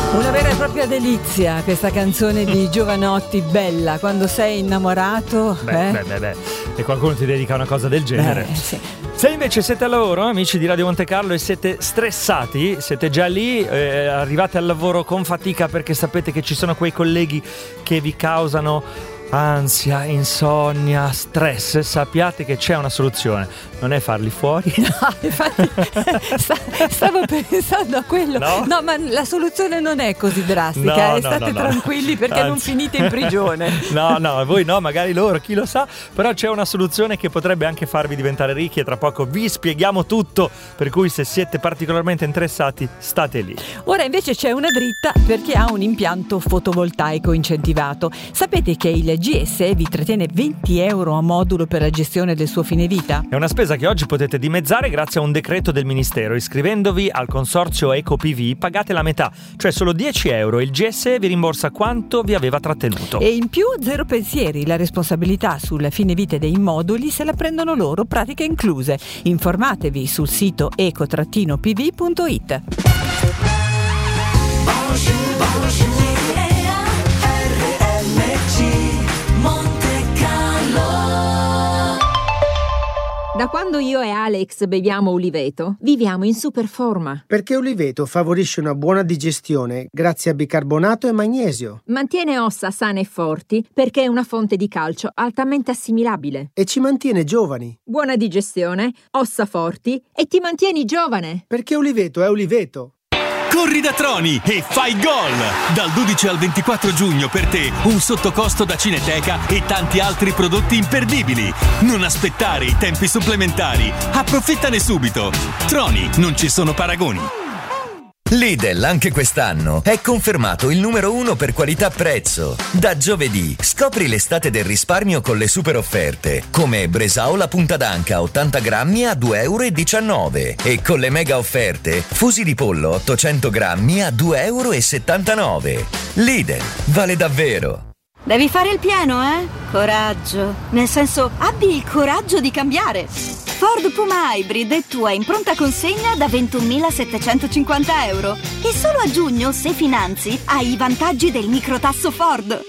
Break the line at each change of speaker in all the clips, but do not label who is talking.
Una vera e propria delizia questa canzone di Jovanotti, bella, quando sei innamorato.
E qualcuno ti dedica una cosa del genere.
Sì.
Se invece siete al lavoro, amici di Radio Monte Carlo, e siete stressati, siete già lì, arrivate al lavoro con fatica perché sapete che ci sono quei colleghi che vi causano ansia, insonnia, stress, sappiate che c'è una soluzione. Non è farli fuori.
No, infatti, stavo pensando a quello. No, ma la soluzione non è così drastica. State tranquilli perché non finite in prigione.
No, voi no, magari loro, chi lo sa. Però c'è una soluzione che potrebbe anche farvi diventare ricchi e tra poco vi spieghiamo tutto. Per cui se siete particolarmente interessati, state lì.
Ora invece c'è una dritta per chi ha un impianto fotovoltaico incentivato. Sapete che il GSE vi trattiene 20 euro a modulo per la gestione del suo fine vita?
È una spesa che oggi potete dimezzare grazie a un decreto del Ministero. Iscrivendovi al consorzio EcoPV pagate la metà, cioè solo 10 euro. Il GSE vi rimborsa quanto vi aveva trattenuto.
E in più zero pensieri, la responsabilità sul fine vita dei moduli se la prendono loro, pratiche incluse. Informatevi sul sito eco-pv.it.
Da quando io e Alex beviamo Uliveto, viviamo in super forma.
Perché Uliveto favorisce una buona digestione grazie a bicarbonato e magnesio.
Mantiene ossa sane e forti perché è una fonte di calcio altamente assimilabile.
E ci mantiene giovani.
Buona digestione, ossa forti e ti mantieni giovane.
Perché Uliveto è Uliveto.
Corri da Troni e fai gol! Dal 12 al 24 giugno per te un sottocosto da Cineteca e tanti altri prodotti imperdibili. Non aspettare i tempi supplementari. Approfittane subito. Troni, non ci sono paragoni.
Lidl anche quest'anno è confermato il numero 1 per qualità-prezzo. Da giovedì scopri l'estate del risparmio con le super offerte, come Bresaola punta d'anca 80 grammi a 2,19 euro e con le mega offerte fusi di pollo 800 grammi a 2,79 euro. Lidl, vale davvero!
Devi fare il pieno, Coraggio. Nel senso, abbi il coraggio di cambiare. Ford Puma Hybrid è tua in pronta consegna da 21.750 euro. E solo a giugno, se finanzi, hai i vantaggi del microtasso Ford.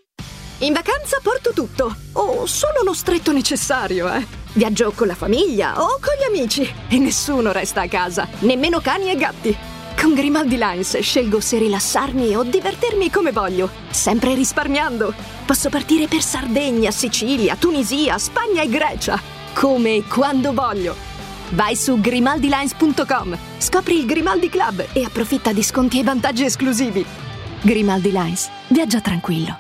In vacanza porto tutto, o solo lo stretto necessario, Viaggio con la famiglia o con gli amici e nessuno resta a casa, nemmeno cani e gatti. Con Grimaldi Lines scelgo se rilassarmi o divertirmi come voglio, sempre risparmiando. Posso partire per Sardegna, Sicilia, Tunisia, Spagna e Grecia, come e quando voglio. Vai su grimaldilines.com, scopri il Grimaldi Club e approfitta di sconti e vantaggi esclusivi. Grimaldi Lines, viaggia tranquillo.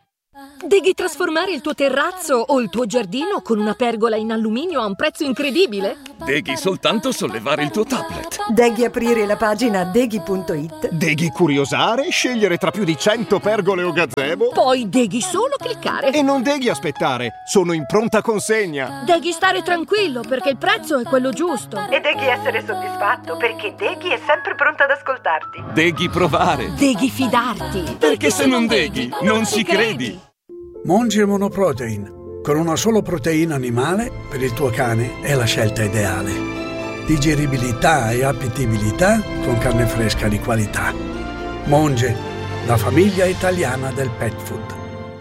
Devi trasformare il tuo terrazzo o il tuo giardino con una pergola in alluminio a un prezzo incredibile?
Devi soltanto sollevare il tuo tablet.
Devi aprire la pagina deghi.it.
Devi curiosare, scegliere tra più di 100 pergole o gazebo.
Poi devi solo cliccare.
E non devi aspettare, sono in pronta consegna.
Devi stare tranquillo perché il prezzo è quello giusto.
E devi essere soddisfatto perché Deghi è sempre pronta ad ascoltarti.
Devi provare.
Devi fidarti.
Perché se non Deghi, non ci credi.
Monge Monoprotein. Con una sola proteina animale, per il tuo cane è la scelta ideale. Digeribilità e appetibilità con carne fresca di qualità. Monge, la famiglia italiana del pet food.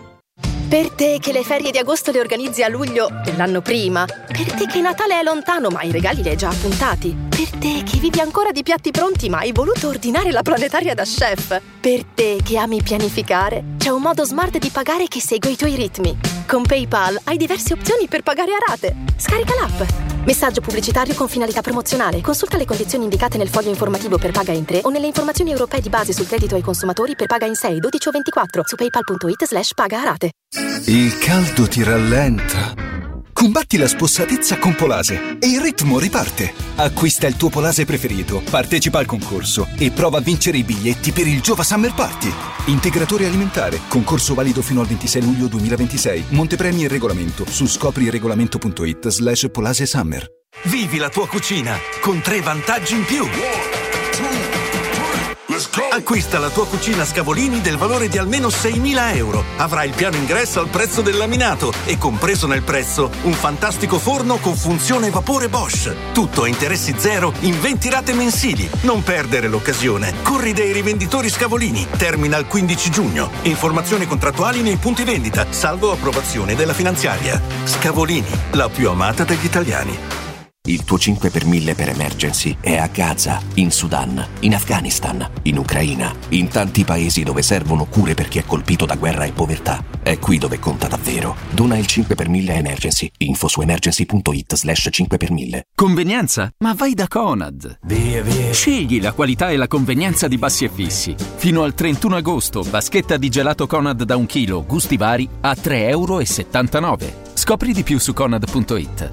Per te che le ferie di agosto le organizzi a luglio dell'anno prima. Per te che Natale è lontano ma i regali li hai già appuntati. Per te che vivi ancora di piatti pronti ma hai voluto ordinare la planetaria da chef. Per te che ami pianificare, c'è un modo smart di pagare che segue i tuoi ritmi. Con PayPal hai diverse opzioni per pagare a rate. Scarica l'app. Messaggio pubblicitario con finalità promozionale. Consulta le condizioni indicate nel foglio informativo per paga in 3 o nelle informazioni europee di base sul credito ai consumatori per paga in 6, 12 o 24 su paypal.it/paga a rate.
Il caldo ti rallenta. Combatti la spossatezza con Polase e il ritmo riparte. Acquista il tuo Polase preferito, partecipa al concorso e prova a vincere i biglietti per il Giova Summer Party. Integratore alimentare. Concorso valido fino al 26 luglio 2026. Montepremi e regolamento su scopriregolamento.it/Polase Summer. Vivi la tua cucina con 3 vantaggi in più.
Acquista la tua cucina Scavolini del valore di almeno 6.000 euro. Avrai il piano ingresso al prezzo del laminato e compreso nel prezzo un fantastico forno con funzione vapore Bosch. Tutto a interessi zero in 20 rate mensili. Non perdere l'occasione. Corri dai rivenditori Scavolini. Termina il 15 giugno. Informazioni contrattuali nei punti vendita, salvo approvazione della finanziaria. Scavolini, la più amata degli italiani.
Il tuo 5 per 1000 per Emergency è a Gaza, in Sudan, in Afghanistan, in Ucraina, in tanti paesi dove servono cure per chi è colpito da guerra e povertà. È qui dove conta davvero. Dona il 5 per 1000 Emergency. Info su emergency.it/5 per 1000.
Convenienza? Ma vai da Conad. Via. Scegli la qualità e la convenienza di Bassi e Fissi. Fino al 31 agosto, vaschetta di gelato Conad da 1 chilo, gusti vari, a €3,79. Scopri di più su conad.it.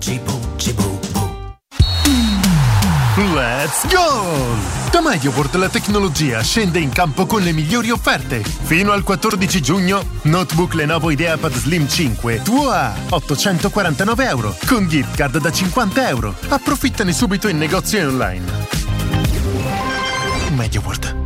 Let's go! Da Mediaport la tecnologia scende in campo con le migliori offerte. Fino al 14 giugno, notebook Lenovo IdeaPad Slim 5 tuo a €849 con gift card da €50. Approfittane subito in negozio e online. Mediaport.